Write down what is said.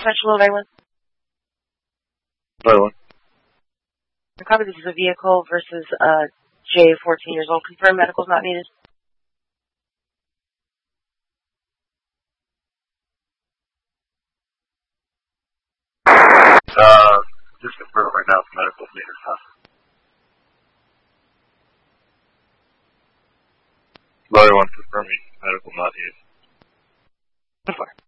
Central Island. Island. Copy, this is a vehicle versus J, 14 years old. Confirm medical's not needed. Just confirm right now if medical's needed, huh? Lawyer 1 confirming medical not needed. 4.